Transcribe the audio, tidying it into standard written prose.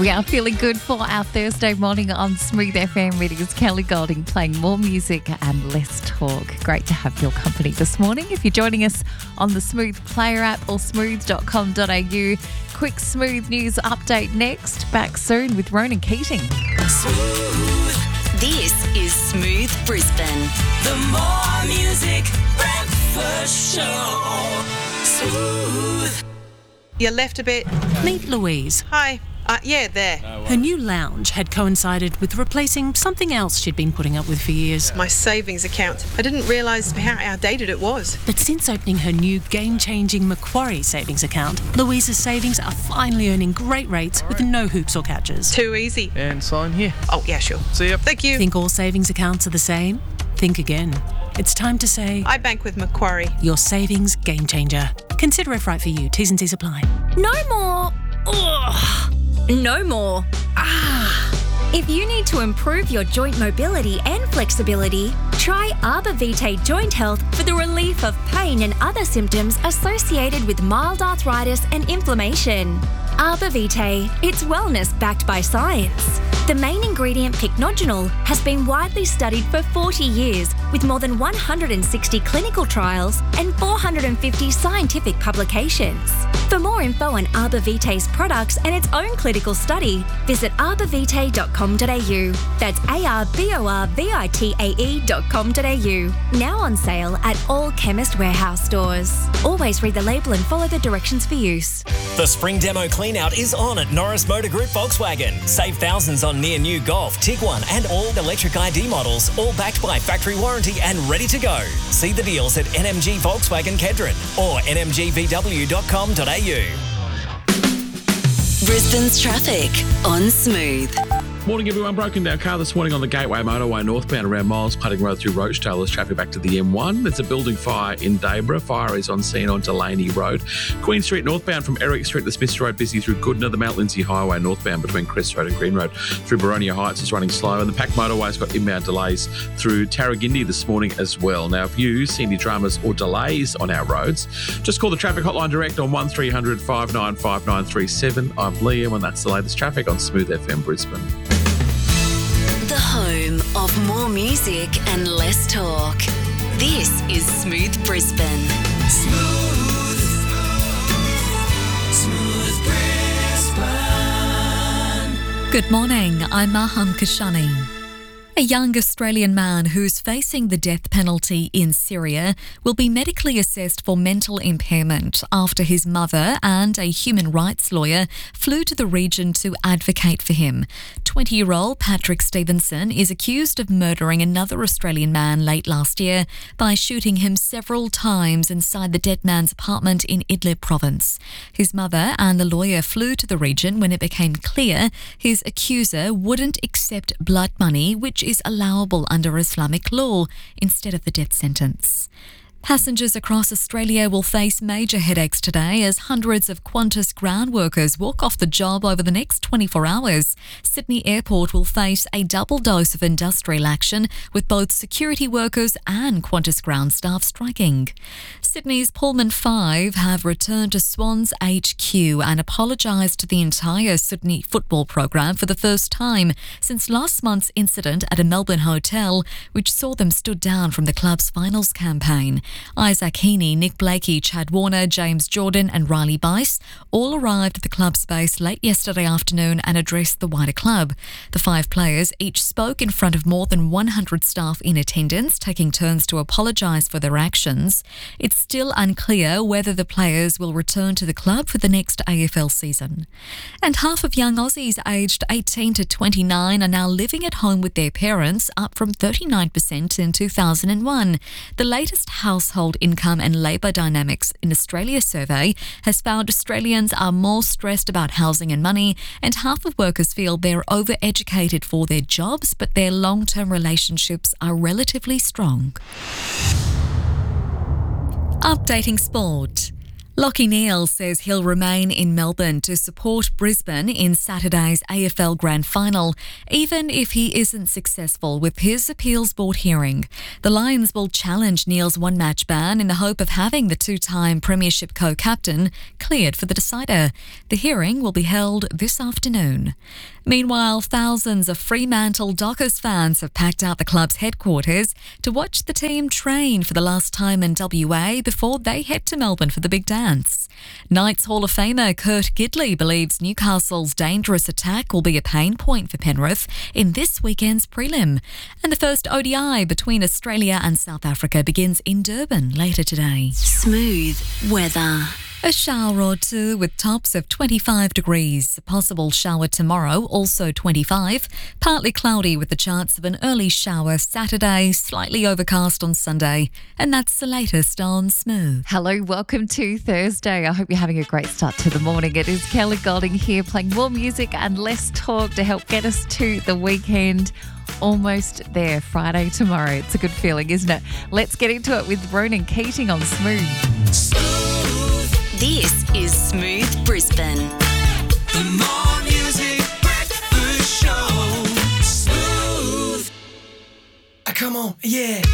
We are feeling good for our Thursday morning on Smooth FM. It is Kelly Golding playing more music and less talk. Great to have your company this morning. If you're joining us on the Smooth Player app or smooth.com.au, quick Smooth news update next. Back soon with Ronan Keating. Smooth. This is Smooth Brisbane. The More Music Breakfast Show. Smooth. You left a bit. Meet Louise. Hi. Yeah, there. Her new lounge had coincided with replacing something else she'd been putting up with for years. My savings account. I didn't realise how outdated it was. But since opening her new game-changing Macquarie savings account, Louise's savings are finally earning great rates with no hoops or catches. Too easy. And sign here. Oh, yeah, sure. See ya. Thank you. Think all savings accounts are the same? Think again. It's time to say, I bank with Macquarie. your savings game changer. Consider if right for you. T's and C's apply. No more. Ugh. No more. If you need to improve your joint mobility and flexibility, try Arbor Vitae Joint Health for the relief of pain and other symptoms associated with mild arthritis and inflammation. Arbor Vitae, it's wellness backed by science. The main ingredient, pycnogenol, has been widely studied for 40 years with more than 160 clinical trials and 450 scientific publications. For more info on Arbor Vitae's products and its own clinical study, visit arborvitae.com.au. That's arborvitae.com.au. Now on sale at all Chemist Warehouse stores. Always read the label and follow the directions for use. The spring demo cleanout is on at Norris Motor Group Volkswagen. Save thousands on near new Golf, Tiguan and all electric ID models, all backed by factory warranty and ready to go. See the deals at NMG Volkswagen Kedron or nmgvw.com.au. Brisbane's traffic on Smooth. Morning, everyone. Broken down car this morning on the Gateway Motorway northbound around Miles Putting Road through Rochdale. There's traffic back to the M1. There's a building fire in Dayborough. Fire is on scene on Delaney Road. Queen Street northbound from Eric Street to Smith Road busy through Goodna. The Mount Lindsay Highway northbound between Crest Road and Green Road through Baronia Heights is running slow. And the Pack Motorway's got inbound delays through Tarragindi this morning as well. Now, if you see any dramas or delays on our roads, just call the traffic hotline direct on 1300 595937. I'm Liam and that's the latest traffic on Smooth FM Brisbane. The home of more music and less talk. This is Smooth Brisbane. Smooth Brisbane. Good morning, I'm Maham Kashani. A young Australian man who's facing the death penalty in Syria will be medically assessed for mental impairment after his mother and a human rights lawyer flew to the region to advocate for him. 20-year-old Patrick Stevenson is accused of murdering another Australian man late last year by shooting him several times inside the dead man's apartment in Idlib province. His mother and the lawyer flew to the region when it became clear his accuser wouldn't accept blood money, which is allowable under Islamic law, instead of the death sentence. Passengers across Australia will face major headaches today as hundreds of Qantas ground workers walk off the job over the next 24 hours. Sydney Airport will face a double dose of industrial action with both security workers and Qantas ground staff striking. Sydney's Pullman 5 have returned to Swans HQ and apologised to the entire Sydney football program for the first time since last month's incident at a Melbourne hotel, which saw them stood down from the club's finals campaign. Isaac Heaney, Nick Blakey, Chad Warner, James Jordan and Riley Bice all arrived at the club's base late yesterday afternoon and addressed the wider club. The 5 players each spoke in front of more than 100 staff in attendance, taking turns to apologise for their actions. It's still unclear whether the players will return to the club for the next AFL season. And half of young Aussies aged 18 to 29 are now living at home with their parents, up from 39% in 2001. The latest Household Income and Labour Dynamics in Australia survey has found Australians are more stressed about housing and money, and half of workers feel they're overeducated for their jobs, but their long-term relationships are relatively strong. Updating sport. Lachie Neale says he'll remain in Melbourne to support Brisbane in Saturday's AFL Grand Final, even if he isn't successful with his appeals board hearing. The Lions will challenge Neale's one-match ban in the hope of having the two-time Premiership co-captain cleared for the decider. The hearing will be held this afternoon. Meanwhile, thousands of Fremantle Dockers fans have packed out the club's headquarters to watch the team train for the last time in WA before they head to Melbourne for the big dance. Knights Hall of Famer Kurt Gidley believes Newcastle's dangerous attack will be a pain point for Penrith in this weekend's prelim. And the first ODI between Australia and South Africa begins in Durban later today. Smooth weather. A shower or two with tops of 25 degrees. A possible shower tomorrow, also 25. Partly cloudy with the chance of an early shower Saturday, slightly overcast on Sunday. And that's the latest on Smooth. Hello, welcome to Thursday. I hope you're having a great start to the morning. It is Kelly Golding here playing more music and less talk to help get us to the weekend. Almost there, Friday tomorrow. It's a good feeling, isn't it? Let's get into it with Ronan Keating on Smooth. This is Smooth Brisbane. The More Music Breakfast Show. Smooth. Come on, yeah.